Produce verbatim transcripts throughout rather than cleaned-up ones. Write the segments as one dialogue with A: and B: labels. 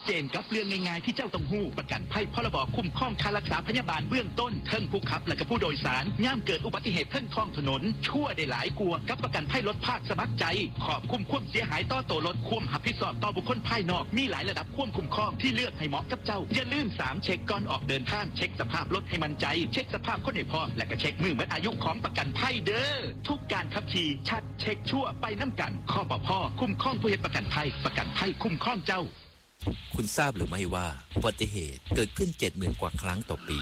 A: เจนกับเรื่องง่ายๆที่เจ้าต้องหู้ประกันภัยพรบคุ้มครองค่ารักษาพยาบาลเบื้องต้นเทิงผู้ขับและก็ผู้โดยสารย่ามเกิดอุบัติเหตุเทิงท้องถนนชั่วได้หลายกลัวกับประกันภัยรถภาคสมัครใจขอบคุ้มความเสียหายต่อตัวรถควมหับผิดชอบต่อบุคคลภายนอกมีหลายระดับควบคุ้มครองที่เลือกให้เหมาะกับเจ้าอย่าลืมสามเช็คก่อนออกเดินทางเช็คสภาพรถให้มั่นใจเช็คสภาพคนให้พร้อมและก็เช็คมือหมดอายุของประกันภัยเด้อทุกการขับขี่ชัดเช็คชั่วไปน้ำกันข้อปพคุ้มครองผู้เฮ็ดประกันภัยประกันภัยคุ้มครองเจ้า
B: คุณทราบหรือไม่ว่าอุบัติเหตุเกิดขึ้น เจ็ดหมื่น กว่าครั้งต่อปี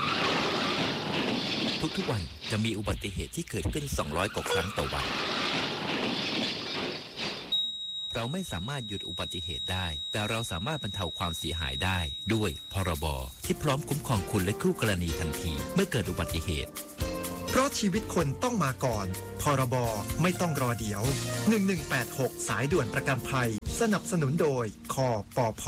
B: ทุกๆวันจะมีอุบัติเหตุที่เกิดขึ้นสองร้อยกว่าครั้งต่อวันเราไม่สามารถหยุดอุบัติเหตุได้แต่เราสามารถบรรเทาความเสียหายได้ด้วยพรบที่พร้อมคุ้มครองคุณและคู่กรณีทันทีเมื่อเกิดอุบัติเหตุ
C: เพราะชีวิตคนต้องมาก่อนพรบไม่ต้องรอเดี๋ยวหนึ่งหนึ่งแปดหกสายด่วนประกันภัยสนับสนุนโดยคปพ.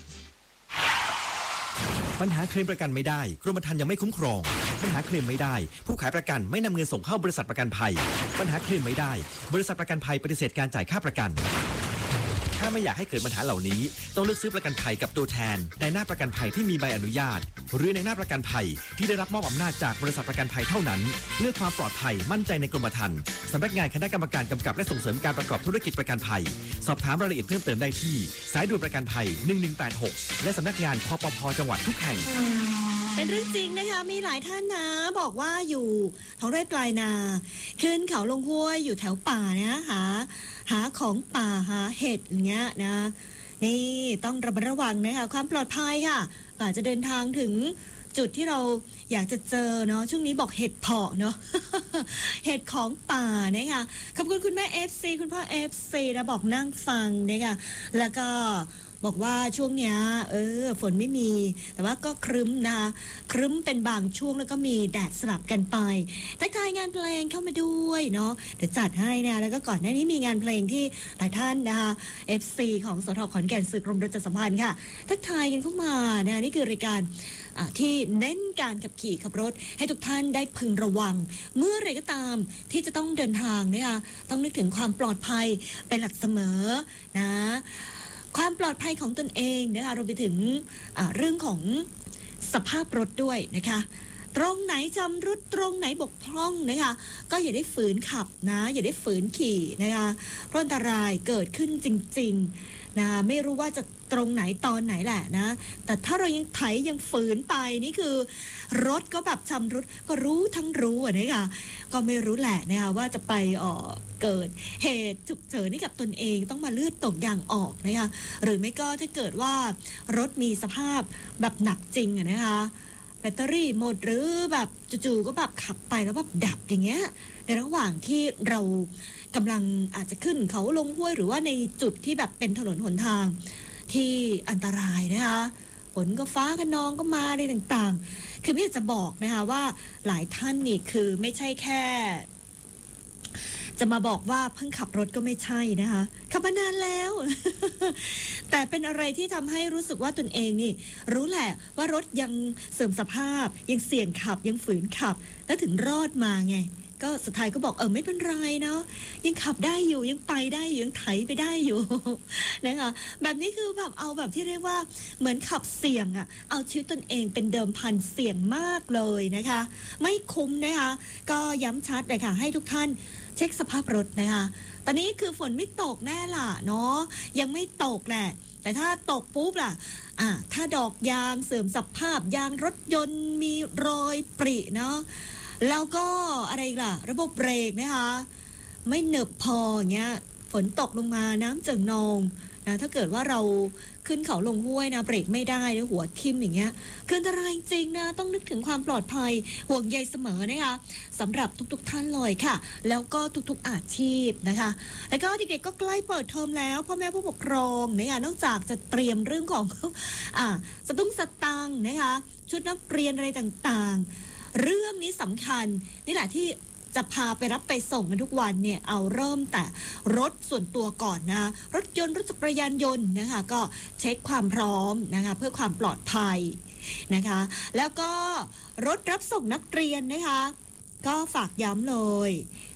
D: ปัญหาเคลมประกันไม่ได้กรมธรรม์ยังไม่คุ้มครองปัญหาเคลมไม่ได้ผู้ขายประกันไม่นำเงินส่งเข้าบริษัทประกันภัยปัญหาเคลมไม่ได้บริษัทประกันภัยปฏิเสธการจ่ายค่าประกันถ้าไม่อยากให้เกิดปัญหาเหล่านี้ต้องเลือกซื้อประกันภัยกับตัวแทนในหน้าประกันภัยที่มีใบอนุญาตหรือในหน้าประกันภัยที่ได้รับมอบอำนาจจากบริษัทประกันภัยเท่านั้นเลือกความปลอดภัยมั่นใจในกรมธรรม์สำนักงานคณะกรรมการกำกับและส่งเสริมการประกอบธุรกิจประกันภัยสอบถามรายละเอียดเพิ่มเติมได้ที่สายด่วนประกันภัยหนึ่งหนึ่งแปดหกและสำนักงานคปพ.จังหวัดทุกแห่ง
E: เป็นเรื่องจริงนะคะมีหลายท่านนะบอกว่าอยู่ท้องไร่ปลายนาขึ้นเขาลงห้วยอยู่แถวป่านะหาหาของป่าหาเห็ดอย่างเงี้ยนะนี่ต้องระมัดระวังนะคะความปลอดภัยค่ะอาจจะเดินทางถึงจุดที่เราอยากจะเจอเนาะช่วงนี้บอกเห็ดเพาะเนาะ เห็ดของป่านะคะขอบคุณคุณแม่ เอฟ ซี คุณพ่อ เอฟ ซี นะบอกนั่งฟังนะคะแล้วก็บอกว่าช่วงเนี้ยเออฝนไม่มีแต่ว่าก็ครึ้มนะคะครึ้มเป็นบางช่วงแล้วก็มีแดดสลับกันไปทักทายงานเพลงเข้ามาด้วยเนาะเดี๋ยวจัดให้นะแล้วก็ก่อนหน้านี้มีงานเพลงที่หลายท่านนะคะ เอฟ ซี ของสท.ขอนแก่นสื่อกรมประชาสัมพันธ์ค่ะทักทายกันเข้ามานะนี่คือรายการที่เน้นการขับขี่ขับรถให้ทุกท่านได้พึงระวังเมื่อไรก็ตามที่จะต้องเดินทางนะคะต้องนึกถึงความปลอดภัยเป็นหลักเสมอนะความปลอดภัยของตนเองนะคะรวมไปถึงเรื่องของสภาพรถด้วยนะคะตรงไหนชำรุดตรงไหนบกพร่องนะคะก็อย่าได้ฝืนขับนะอย่าได้ฝืนขี่นะคะเพราะอันตรายเกิดขึ้นจริงๆนะไม่รู้ว่าจะตรงไหนตอนไหนแหละนะแต่ถ้าเรายังไถยังฝืนไปนี่คือรถก็แบบชำรุดก็รู้ทั้งรู้อ่ะนะคะก็ไม่รู้แหละนะคะว่าจะไปเอ่อเกิดเหตุฉุกเฉินให้กับตนเองต้องมาเลือดตกยางออกนะคะหรือไม่ก็ถ้าเกิดว่ารถมีสภาพแบบหนักจริงอ่ะนะคะแบตเตอรี่หมดหรือแบบจู่ๆก็แบบขับไปแล้วแบบดับอย่างเงี้ยในระหว่างที่เรากำลังอาจจะขึ้นเขาลงห้วยหรือว่าในจุดที่แบบเป็นถนนหนทางที่อันตรายนะคะฝนก็ฟ้าคะนองก็มาได้ต่างๆคือไม่อยากจะบอกนะคะว่าหลายท่านนี่คือไม่ใช่แค่จะมาบอกว่าเพิ่งขับรถก็ไม่ใช่นะคะขับมานานแล้ว แต่เป็นอะไรที่ทำให้รู้สึกว่าตนเองนี่รู้แหละว่ารถยังเสื่อมสภาพยังเสี่ยงขับยังฝืนขับแล้วถึงรอดมาไงก็สุดท้ายก็บอกเออไม่เป็นไรเนาะยังขับได้อยู่ยังไปได้อยู่ยังไถไปได้อยู่ นะคะแบบนี้คือแบบเอาแบบที่เรียกว่าเหมือนขับเสี่ยงอะเอาชีวิตตนเองเป็นเดิมพันเสี่ยงมากเลยนะคะไม่คุ้มนะคะก็ย้ำชัดเลยค่ะให้ทุกท่านเช็คสภาพรถนะคะตอนนี้คือฝนไม่ตกแน่ล่ะเนาะยังไม่ตกแหละแต่ถ้าตกปุ๊บล่ะอ่ะถ้าดอกยางเสื่อมสภาพยางรถยนต์มีรอยปริเนาะแล้วก็อะไรล่ะระบบเบรกนะคะไม่หนึบพออย่างเงี้ยฝนตกลงมาน้ำเจิ่งนองนะถ้าเกิดว่าเราขึ้นเขาลงห้วยนะเบรกไม่ได้หรือหัวทิ่มอย่างเงี้ยคืออันตรายจริงนะต้องนึกถึงความปลอดภัยห่วงใยเสมอนะคะสำหรับทุกๆท่านเลยค่ะแล้วก็ทุกๆอาชีพนะคะแล้วก็เด็กๆก็ใกล้เปิดเทอมแล้วพ่อแม่ผู้ปกครองนะคะนอกจากจะเตรียมเรื่องของอ่าสตุ้งสตังค์นะคะชุดนักเรียนอะไรต่างๆเรื่องนี้สำคัญนี่แหละที่จะพาไปรับไปส่งกันทุกวันเนี่ยเอาเริ่มแต่รถส่วนตัวก่อนนะรถยนต์รถจักรยานยนต์นะคะก็เช็คความพร้อมนะคะเพื่อความปลอดภัยนะคะแล้วก็รถรับส่งนักเรียนนะคะก็ฝากย้ำเลย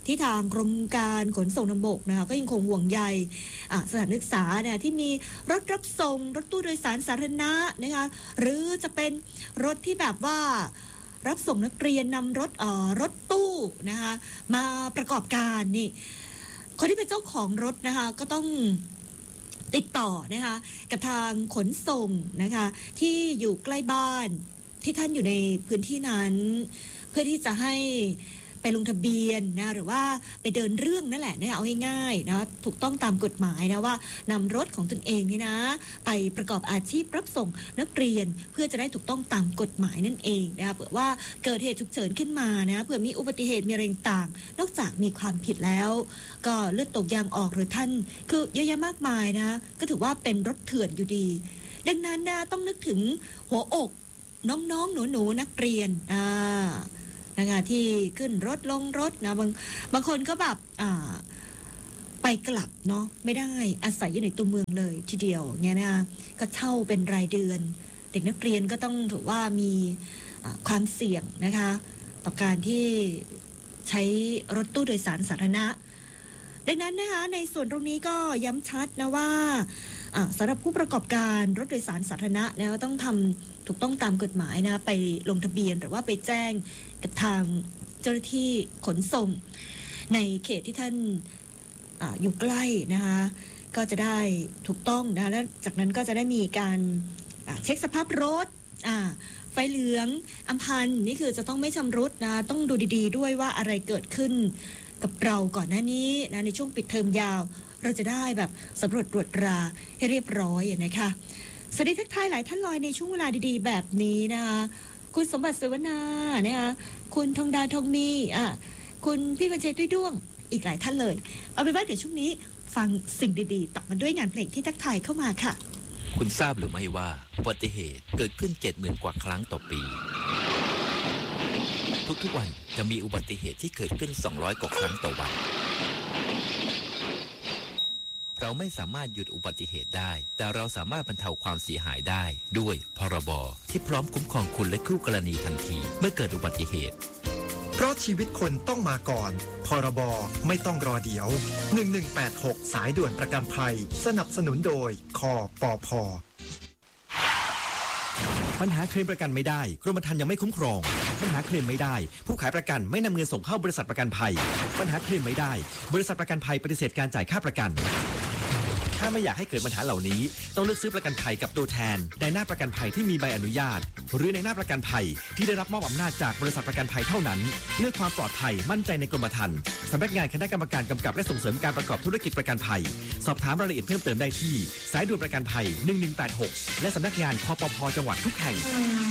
E: ที่ทางกรมการขนส่งทางบกนะคะก็ยังคงห่วงใยอ่ะสถานศึกษาเนี่ยที่มีรถรับส่งรถตู้โดยสารสาธารณะนะคะหรือจะเป็นรถที่แบบว่ารับส่งนักเรียนนำรถเอ่อรถตู้นะคะมาประกอบการนี่คนที่เป็นเจ้าของรถนะคะก็ต้องติดต่อนะคะกับทางขนส่งนะคะที่อยู่ใกล้บ้านที่ท่านอยู่ในพื้นที่นั้นเพื่อที่จะให้ไปลงทะเบียนนะหรือว่าไปเดินเรื่องนั่นแหละนะเอาง่ายๆนะถูกต้องตามกฎหมายนะว่านำรถของตนเองนี่นะไปประกอบอาชีพรับส่งนักเรียนเพื่อจะได้ถูกต้องตามกฎหมายนั่นเองนะคะเผื่อว่าเกิดเหตุฉุกเฉินขึ้นมานะเผื่อมีอุบัติเหตุมีอะไรต่างนอกจากมีความผิดแล้วก็เลือดตกยางออกหรือท่านคือเยอะแยะมากมายนะก็ถือว่าเป็นรถเถื่อนอยู่ดีดังนั้นนะต้องนึกถึงหัวอกน้องๆหนูๆนักเรียนอ่านะคะที่ขึ้นรถลงรถนะบางบางคนก็แบบอ่าไปกลับเนาะไม่ได้อาศัยอยู่ในตัวเมืองเลยทีเดียวเนี่ยนะก็เช่าเป็นรายเดือนเด็กนักเรียนก็ต้องถือว่ามีความเสี่ยงนะคะต่อการที่ใช้รถตู้โดยสารสาธารณะดังนั้นนะคะในส่วนตรงนี้ก็ย้ำชัดนะว่าสำหรับผู้ประกอบการรถโดยสารสาธารณะนะต้องทำถูกต้องตามกฎหมายนะไปลงทะเบียนหรือว่าไปแจ้งกับทางเจ้าหน้าที่ขนส่งในเขตที่ท่าน อ, อยู่ใกล้นะคะก็จะได้ถูกต้องนะแล้วจากนั้นก็จะได้มีการเช็คสภาพรถไฟเหลืองอัมพันธ์นี่คือจะต้องไม่ชำรุดนะต้องดูดีๆด้วยว่าอะไรเกิดขึ้นกับเราก่อนหน้านี้นะในช่วงปิดเทอมยาวเราจะได้แบบสำรวจตรวจราให้เรียบร้อยนะคะสวัสดีทักทายหลายท่านลอยในช่วงเวลาดีๆแบบนี้นะคะคุณสมบัติเสวนานะคะคุณทองดาทองมีอ่ะคุณพี่บรรเจด้วยด้วงอีกหลายท่านเลยเอาเป็นว่าเดี๋ยวช่วงนี้ฟังสิ่งดีๆต่อมาด้วยงานเพลงที่ทักทายเข้ามาค่ะ
B: คุณทราบหรือไม่ว่าอุบัติเหตุเกิดขึ้น เจ็ดหมื่น กว่าครั้งต่อปีทุกๆวันจะมีอุบัติเหตุที่เกิดขึ้นสองร้อยกว่าครั้งต่อวันเราไม่สามารถหยุดอุบัติเหตุได้แต่เราสามารถบรรเทาความเสียหายได้ด้วยพรบที่พร้อมคุ้มครองคุณและคู่กรณีทันทีเมื่อเกิดอุบัติเหตุ
C: เพราะชีวิตคนต้องมาก่อนพรบไม่ต้องรอเดี๋ยวหนึ่งหนึ่งแปดหกสายด่วนประกันภัยสนับสนุนโดยคปพ.
D: ปัญหาเคลมประกันไม่ได้กรมธรรม์ยังไม่คุ้มครองปัญหาเคลมไม่ได้ผู้ขายประกันไม่นำเงินส่งเข้าบริษัทประกันภัยปัญหาเคลมไม่ได้บริษัทประกันภัยปฏิเสธการจ่ายค่าประกันถ้าไม่อยากให้เกิดปัญหาเหล่านี้ต้องเลือกซื้อประกันภัยกับตัวแทนในหน้าประกันภัยที่มีใบอนุญาตหรือในหน้าประกันภัยที่ได้รับมอบอำนาจจากบริษัทประกันภัยเท่านั้นเลือกความปลอดภัยมั่นใจในกรมธรรม์สำนักงานคณะกรรมการกำกับและส่งเสริมการประกอบธุรกิจประกันภัยสอบถามรายละเอียดเพิ่มเติมได้ที่สายด่วนประกันภัยหนึ่งหนึ่งแปดหกและสำนักงานคปพ.จังหวัดทุกแห่ง